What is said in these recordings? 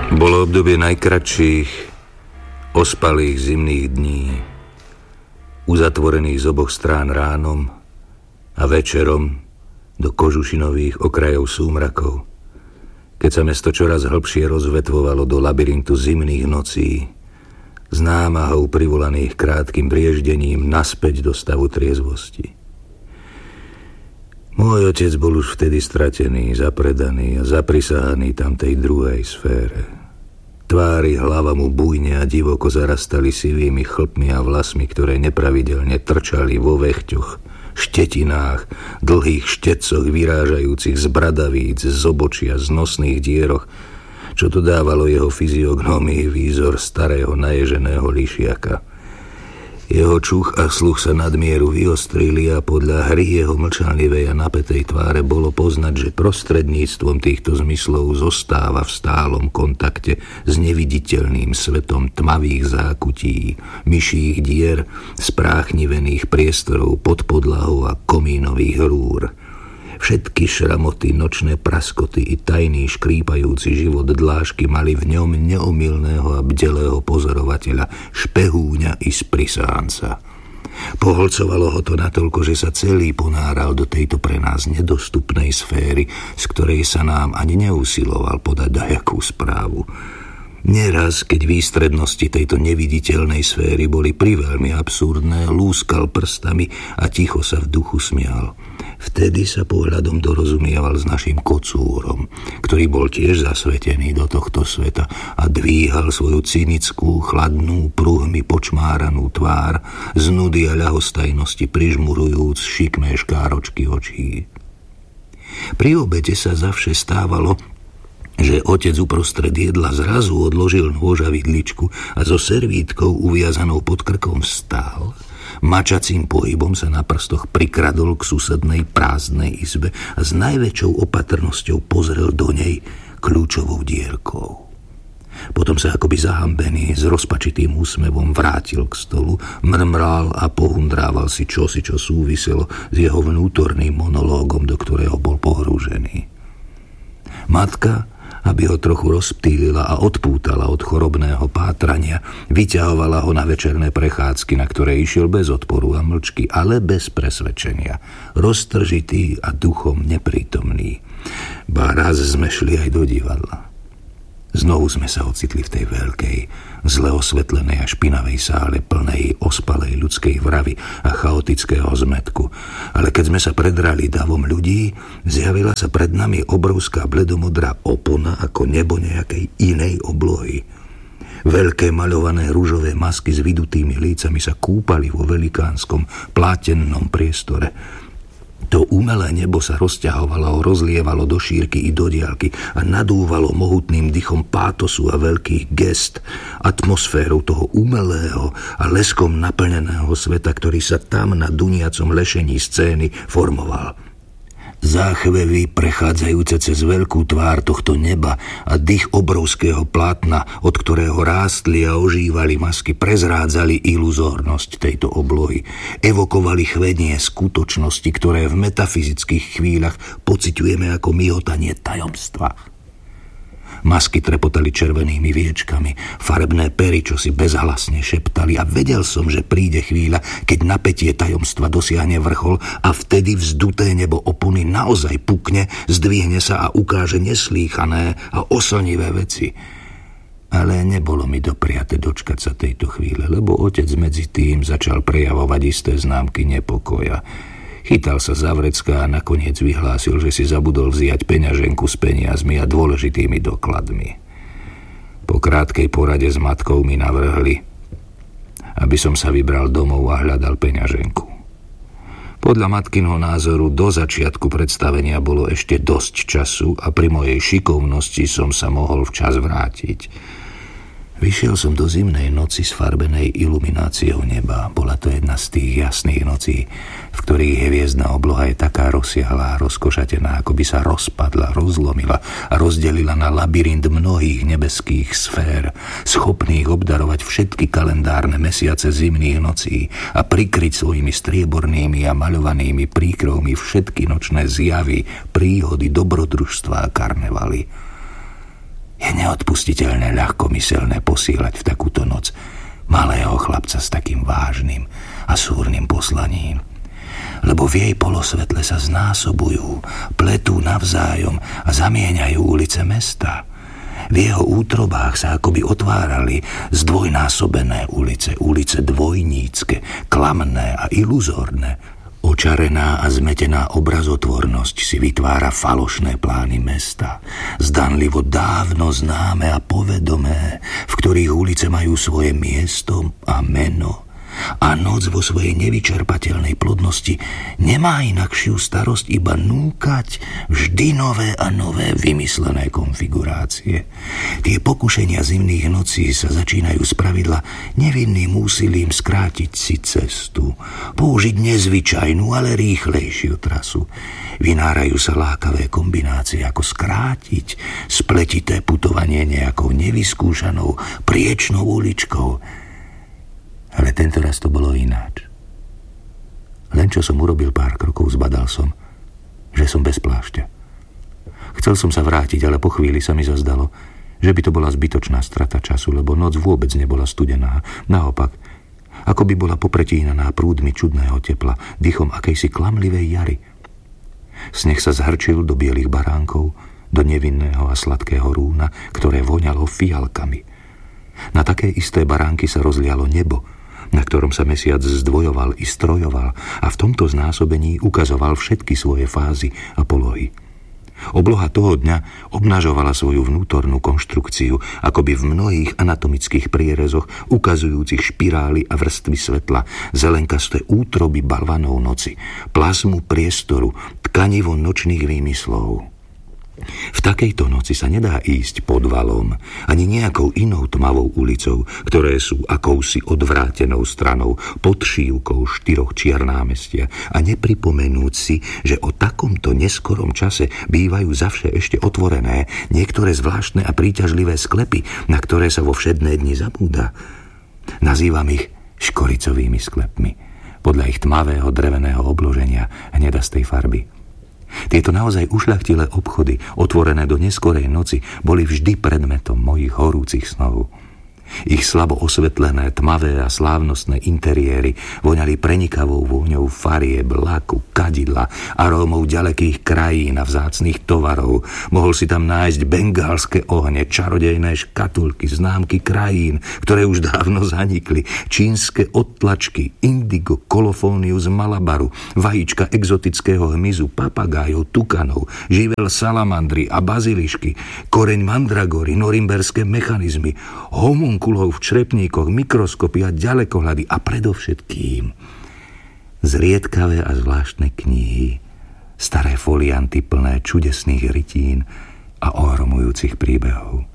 Bolo obdobie najkratších, ospalých zimných dní, uzatvorených z oboch strán ránom a večerom do kožušinových okrajov súmrakov, keď sa mesto čoraz hlbšie rozvetvovalo do labyrintu zimných nocí, s námahou privolaných krátkym brieždením naspäť do stavu triezvosti. Môj otec bol už vtedy stratený, zapredaný a zaprisahaný tamtej druhej sfére. Tvári, hlava mu bujne a divoko zarastali sivými chlpmi a vlasmi, ktoré nepravidelne trčali vo vechťoch, štetinách, dlhých štetcoch vyrážajúcich z bradavíc, z obočia, z nosných dieroch, čo to dávalo jeho fyziognomii výzor starého naježeného lišiaka. Jeho čuch a sluch sa nadmieru vyostrili a podľa hry jeho mlčanlivej a napätej tváre bolo poznať, že prostredníctvom týchto zmyslov zostáva v stálom kontakte s neviditeľným svetom tmavých zákutí, myších dier, spráchnivených priestorov pod podlahou a komínových rúr. Všetky šramoty, nočné praskoty i tajný škrípajúci život dlášky mali v ňom neomylného a bdelého pozorovateľa, špehúňa i sprisánca. Poholcovalo ho to natoľko, že sa celý ponáral do tejto pre nás nedostupnej sféry, z ktorej sa nám ani neusiloval podať dajakú správu. Neraz, keď výstrednosti tejto neviditeľnej sféry boli priveľmi absurdné, lúskal prstami a ticho sa v duchu smial. Vtedy sa pohľadom dorozumieval s našim kocúrom, ktorý bol tiež zasvetený do tohto sveta a dvíhal svoju cynickú, chladnú, pruhmi počmáranú tvár, z nudy a ľahostajnosti prižmurujúc šikmé škáročky očí. Pri obede sa zavše stávalo, že otec uprostred jedla zrazu odložil nôž a vidličku a so servítkou uviazanou pod krkom vstal. Mačacím pohybom sa na prstoch prikradol k susednej prázdnej izbe a s najväčšou opatrnosťou pozrel do nej kľúčovou dierkou. Potom sa akoby zahambený s rozpačitým úsmevom vrátil k stolu, mrmral a pohundrával si čosi, čo súviselo s jeho vnútorným monológom, do ktorého bol pohrúžený. Matka, aby ho trochu rozptýlila a odpútala od chorobného pátrania, vyťahovala ho na večerné prechádzky, na ktoré išiel bez odporu a mlčky, ale bez presvedčenia, roztržitý a duchom neprítomný. Ba raz sme šli aj do divadla. Znovu sme sa ocitli v tej veľkej, zle osvetlenej a špinavej sále plnej ospalej ľudskej vravy a chaotického zmätku. Ale keď sme sa predrali davom ľudí, zjavila sa pred nami obrovská bledomodrá opona ako nebo nejakej inej oblohy. Veľké maľované ružové masky s vydutými lícami sa kúpali vo velikánskom plátennom priestore. To umelé nebo sa rozťahovalo, rozlievalo do šírky i do diaľky a nadúvalo mohutným dychom pátosu a veľkých gest, atmosférou toho umelého a leskom naplneného sveta, ktorý sa tam na duniacom lešení scény formoval. Záchvevy prechádzajúce cez veľkú tvár tohto neba a dých obrovského plátna, od ktorého rástli a ožívali masky, prezrádzali iluzórnosť tejto oblohy, evokovali chvenie skutočnosti, ktoré v metafyzických chvíľach pociťujeme ako mihotanie tajomstva. Masky trepotali červenými viečkami, farebné pery, čo si bezhlasne šeptali a vedel som, že príde chvíľa, keď napätie tajomstva dosiahne vrchol a vtedy vzduté nebo opony naozaj pukne, zdvihne sa a ukáže neslýchané a oslnivé veci. Ale nebolo mi dopriate dočkať sa tejto chvíle, lebo otec medzi tým začal prejavovať isté známky nepokoja. Chytal sa za vrecka a nakoniec vyhlásil, že si zabudol vziať peňaženku s peniazmi a dôležitými dokladmi. Po krátkej porade s matkou mi navrhli, aby som sa vybral domov a hľadal peňaženku. Podľa matkinho názoru do začiatku predstavenia bolo ešte dosť času a pri mojej šikovnosti som sa mohol včas vrátiť. Vyšiel som do zimnej noci s farbenej ilumináciou neba. Bola to jedna z tých jasných nocí, v ktorých hviezdna obloha je taká rozsiahlá a rozkošatená, ako by sa rozpadla, rozlomila a rozdelila na labyrint mnohých nebeských sfér, schopných obdarovať všetky kalendárne mesiace zimných nocí a prikryť svojimi striebornými a maľovanými príkrovmi všetky nočné zjavy, príhody, dobrodružstva a karnevaly. Je neodpustiteľne ľahkomyselné posílať v takúto noc malého chlapca s takým vážnym a súrnym poslaním. Lebo v jej polosvetle sa znásobujú, pletú navzájom a zamieňajú ulice mesta. V jeho útrobách sa akoby otvárali zdvojnásobené ulice dvojnícke, klamné a iluzórne. Očarená a zmetená obrazotvornosť si vytvára falošné plány mesta, zdanlivo dávno známe a povedomé, v ktorých ulice majú svoje miesto a meno. A noc vo svojej nevyčerpateľnej plodnosti nemá inakšiu starosť iba núkať vždy nové a nové vymyslené konfigurácie. Tie pokušenia zimných nocí sa začínajú spravidla nevinným úsilím skrátiť si cestu, použiť nezvyčajnú, ale rýchlejšiu trasu. Vynárajú sa lákavé kombinácie, ako skrátiť spletité putovanie nejakou nevyskúšanou priečnou uličkou. Ale tento raz to bolo ináč. Len čo som urobil pár krokov, zbadal som, že som bez plášťa. Chcel som sa vrátiť, ale po chvíli sa mi zazdalo, že by to bola zbytočná strata času, lebo noc vôbec nebola studená. Naopak, ako by bola popretínaná prúdmi čudného tepla, dychom akejsi klamlivej jary. Sneh sa zhrčil do bielých baránkov, do nevinného a sladkého rúna, ktoré voňalo fialkami. Na také isté baránky sa rozlialo nebo, na ktorom sa mesiac zdvojoval i strojoval a v tomto znásobení ukazoval všetky svoje fázy a polohy. Obloha toho dňa obnažovala svoju vnútornú konštrukciu, akoby v mnohých anatomických prierezoch ukazujúcich špirály a vrstvy svetla, zelenkasté útroby balvanov noci, plazmu priestoru, tkanivo nočných výmyslov. V takejto noci sa nedá ísť pod valom, ani nejakou inou tmavou ulicou, ktoré sú akousi odvrátenou stranou pod šívkou 4 čiar námestia a nepripomenúť si, že o takomto neskorom čase bývajú zavše ešte otvorené niektoré zvláštne a príťažlivé sklepy, na ktoré sa vo všedné dni zabúda. Nazývam ich škoricovými sklepmi, podľa ich tmavého dreveného obloženia hnedastej farby. Tieto naozaj ušľachtilé obchody, otvorené do neskorej noci, boli vždy predmetom mojich horúcich snov. Ich slabo osvetlené, tmavé a slávnostné interiéry voňali prenikavou vôňou farieb, laku, kadidla, arómov ďalekých krajín a vzácnych tovarov. Mohol si tam nájsť bengálske ohne, čarodejné škatulky, známky krajín, ktoré už dávno zanikli, čínske odtlačky, indigo, kolofóniu z Malabaru, vajíčka exotického hmyzu, papagájov, tukanov, živel salamandry a bazilišky, koreň mandragory, norimberské mechanizmy, homunkulov v črepníkoch, mikroskopy a ďalekohľady a predovšetkým zriedkavé a zvláštne knihy, staré folianty plné čudesných rytín a ohromujúcich príbehov.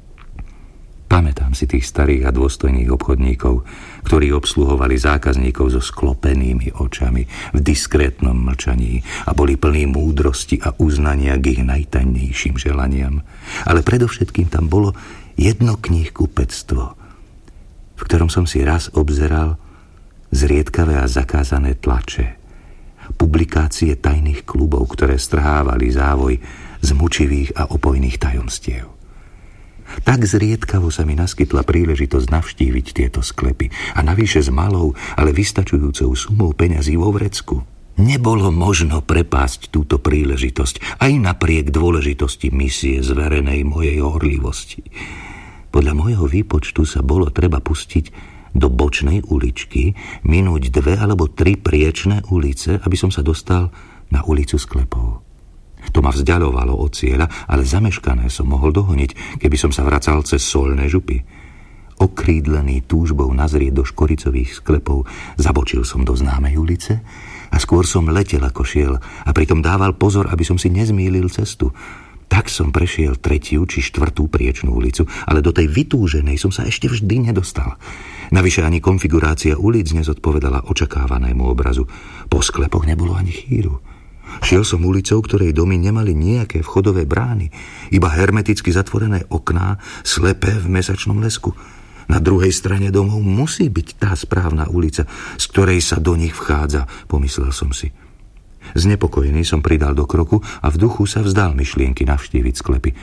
Pamätám si tých starých a dôstojných obchodníkov, ktorí obsluhovali zákazníkov so sklopenými očami v diskrétnom mlčaní a boli plní múdrosti a uznania k ich najtajnejším želaniam. Ale predovšetkým tam bolo jedno knihkupectvo, v ktorom som si raz obzeral zriedkavé a zakázané tlače, publikácie tajných klubov, ktoré strhávali závoj z mučivých a opojných tajomstiev. Tak zriedkavo sa mi naskytla príležitosť navštíviť tieto sklepy a navyše s malou, ale vystačujúcou sumou peňazí vo vrecku. Nebolo možno prepásť túto príležitosť aj napriek dôležitosti misie zverenej mojej horlivosti. Podľa môjho výpočtu sa bolo treba pustiť do bočnej uličky, minúť 2 alebo 3 priečné ulice, aby som sa dostal na ulicu sklepov. To ma vzdialovalo od cieľa, ale zameškané som mohol dohoniť, keby som sa vracal cez solné župy. Okrídlený túžbou nazrieť do škoricových sklepov, zabočil som do známej ulice a skôr som letel ako šiel a pritom dával pozor, aby som si nezmýlil cestu. Tak som prešiel 3. či 4. priečnú ulicu, ale do tej vytúženej som sa ešte vždy nedostal. Navyše ani konfigurácia ulic nezodpovedala očakávanému obrazu. Po sklepoch nebolo ani chýru. Šiel som ulicou, ktorej domy nemali nejaké vchodové brány, iba hermeticky zatvorené okná, slepé v mesačnom lesku. Na druhej strane domov musí byť tá správna ulica, z ktorej sa do nich vchádza, pomyslel som si. Znepokojený som pridal do kroku a v duchu sa vzdal myšlienky navštíviť sklepy.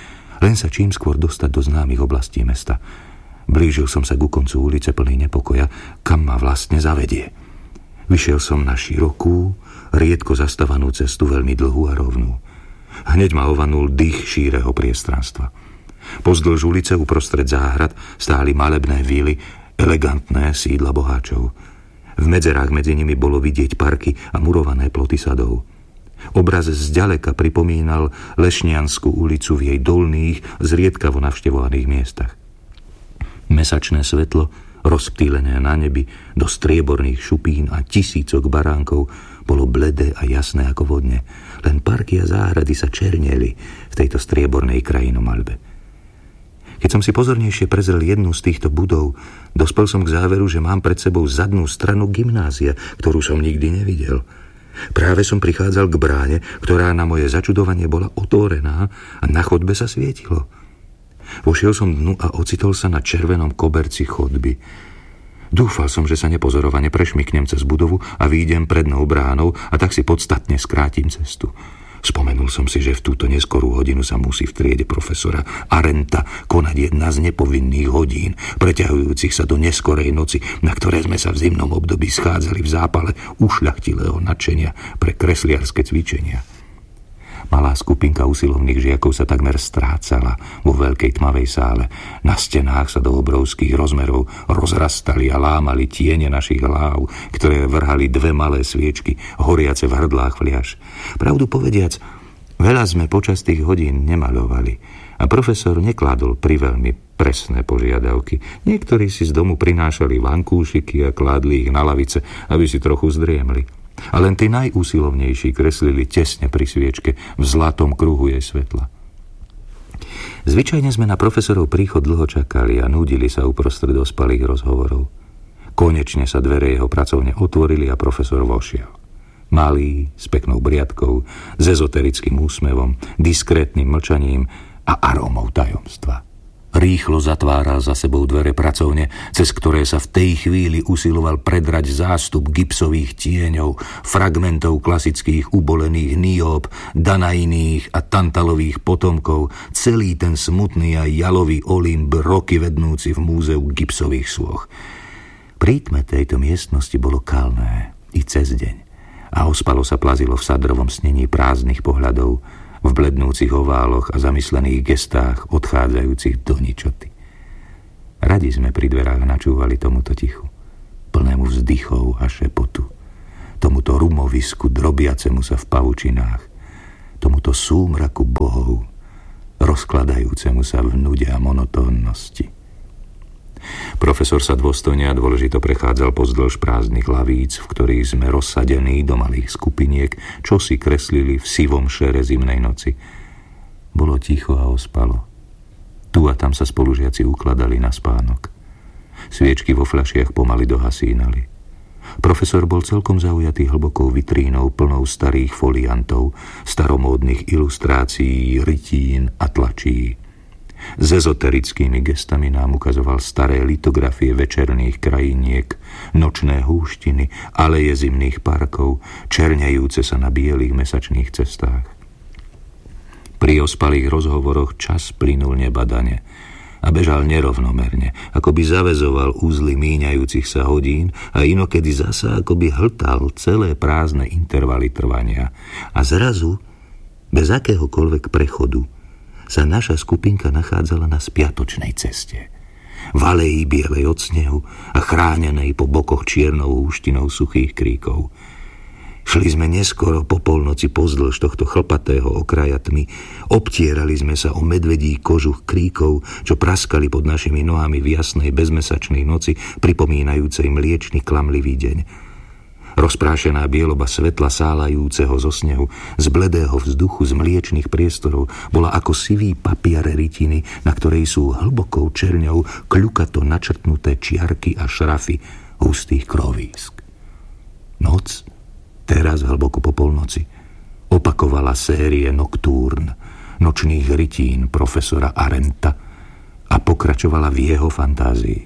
len sa čím skôr dostať do známych oblastí mesta. Blížil som sa ku koncu ulice plný nepokoja, kam ma vlastne zavedie. Vyšiel som na širokú, riedko zastávanú cestu, veľmi dlhú a rovnú. Hneď ma ovanul dých šíreho priestranstva. Pozdĺž ulice uprostred záhrad stáli malebné víly, elegantné sídla boháčov. V medzerách medzi nimi bolo vidieť parky a murované ploty sadov. Obraz zďaleka pripomínal Lešniansku ulicu v jej dolných, zriedkavo navštevovaných miestach. Mesačné svetlo, rozptýlené na nebi do strieborných šupín a tisícok baránkov, bolo bledé a jasné ako vodne. Len parky a záhrady sa černeli v tejto striebornej krajinomaľbe. Keď som si pozornejšie prezrel jednu z týchto budov, dospel som k záveru, že mám pred sebou zadnú stranu gymnázia, ktorú som nikdy nevidel. Práve som prichádzal k bráne, ktorá na moje začudovanie bola otvorená a na chodbe sa svietilo. Vošiel som dnu a ocitol sa na červenom koberci chodby. Dúfal som, že sa nepozorovane prešmyknem cez budovu a výjdem prednou bránou a tak si podstatne skrátim cestu. Spomenul som si, že v túto neskorú hodinu sa musí v triede profesora Arendta konať jedna z nepovinných hodín, preťahujúcich sa do neskorej noci, na ktoré sme sa v zimnom období schádzali v zápale ušľachtilého nadšenia pre kresliarske cvičenia. Malá skupinka usilovných žiakov sa takmer strácala vo veľkej tmavej sále. Na stenách sa do obrovských rozmerov rozrastali a lámali tiene našich hlav, ktoré vrhali dve malé sviečky, horiace v hrdlách fliaš. Pravdu povediac, veľa sme počas tých hodín nemaľovali a profesor nekladol priveľmi presné požiadavky. Niektorí si z domu prinášali vankúšiky a kládli ich na lavice, aby si trochu zdriemli. A len tí najúsilovnejší kreslili tesne pri sviečke v zlatom kruhu jej svetla. Zvyčajne sme na profesorov príchod dlho čakali a núdili sa uprostred ospalých rozhovorov. Konečne sa dvere jeho pracovne otvorili a profesor vošiel. Malý, s peknou briadkou, s ezoterickým úsmevom, diskrétnym mlčaním a arómou tajomstva. Rýchlo zatváral za sebou dvere pracovne, cez ktoré sa v tej chvíli usiloval predrať zástup gipsových tieňov, fragmentov klasických ubolených Niób, Danainých a Tantalových potomkov, celý ten smutný a jalový Olymp roky vednúci v múzeu gipsových sôch. Prítme tejto miestnosti bolo kalné i cez deň a ospalo sa plazilo v sadrovom snení prázdnych pohľadov, v blednúcich ováloch a zamyslených gestách odchádzajúcich do ničoty. Radi sme pri dverách načúvali tomuto tichu, plnému vzdychov a šepotu, tomuto rumovisku drobiacemu sa v pavučinách, tomuto súmraku bohov, rozkladajúcemu sa v nude a monotónnosti. Profesor sa dôstojne a dôležito prechádzal pozdĺž prázdnych lavíc, v ktorých sme rozsadení do malých skupiniek, čo si kreslili v sivom šere zimnej noci. Bolo ticho a ospalo. Tu a tam sa spolužiaci ukladali na spánok. Sviečky vo fľašiach pomaly dohasínali. Profesor bol celkom zaujatý hlbokou vitrínou plnou starých foliantov, staromódnych ilustrácií, rytín a tlačí. S ezoterickými gestami nám ukazoval staré litografie večerných krajiniek, nočné húštiny, aleje zimných parkov, čerňajúce sa na bielých mesačných cestách. Pri ospalých rozhovoroch čas plynul nebadane a bežal nerovnomerne, ako by zaväzoval úzly míňajúcich sa hodín a inokedy zasa ako by hltal celé prázdne intervaly trvania. A zrazu, bez akéhokoľvek prechodu, sa naša skupinka nachádzala na spiatočnej ceste. V aleji bielej od snehu a chránenej po bokoch čiernou húštinou suchých kríkov. Šli sme neskoro po polnoci pozdĺž tohto chlpatého okraja tmy, obtierali sme sa o medvedí kožuch kríkov, čo praskali pod našimi nohami v jasnej bezmesačnej noci, pripomínajúcej mliečny klamlivý deň. Rozprášená bieloba svetla sálajúceho zo snehu, z bledého vzduchu, z mliečných priestorov bola ako sivý papier rytiny, na ktorej sú hlbokou čerňou kľukato načrtnuté čiarky a šrafy hustých krovísk. Noc, teraz hlboko po polnoci, opakovala série noktúrn, nočných rytín profesora Arendta a pokračovala v jeho fantázii.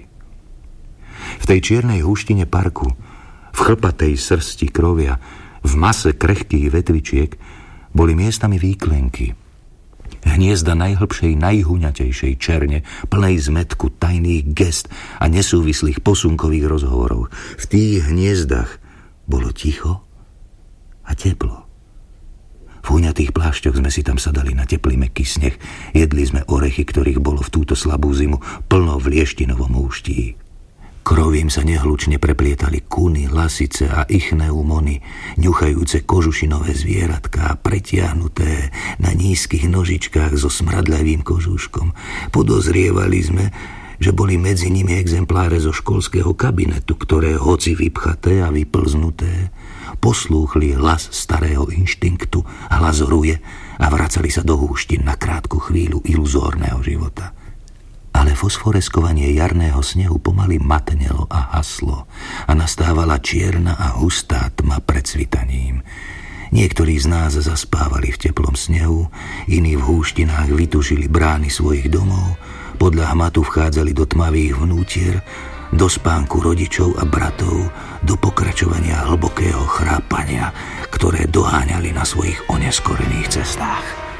V tej čiernej húštine parku, v chlpatej srsti krovia, v mase krehkých vetvičiek, boli miestami výklenky. Hniezda najhlbšej, najhuňatejšej černe, plnej zmätku tajných gest a nesúvislých posunkových rozhovorov. V tých hniezdach bolo ticho a teplo. V huňatých plášťoch sme si tam sadali na teplý mäkký sneh. Jedli sme orechy, ktorých bolo v túto slabú zimu plno v Lieštinovom úští. Krovím sa nehlučne preplietali kuny, lasice a ichneumony, ňuchajúce kožušinové zvieratká, pretiahnuté na nízkych nožičkách so smradľavým kožúškom. Podozrievali sme, že boli medzi nimi exempláre zo školského kabinetu, ktoré hoci vypchaté a vyplznuté, poslúchli hlas starého inštinktu, hlas ruje a vracali sa do húštin na krátku chvíľu iluzórneho života. Ale fosforeskovanie jarného snehu pomaly matnelo a haslo a nastávala čierna a hustá tma pred svitaním. Niektorí z nás zaspávali v teplom snehu, iní v húštinách vytužili brány svojich domov, podľa hmatu vchádzali do tmavých vnútier, do spánku rodičov a bratov, do pokračovania hlbokého chrápania, ktoré doháňali na svojich oneskorených cestách.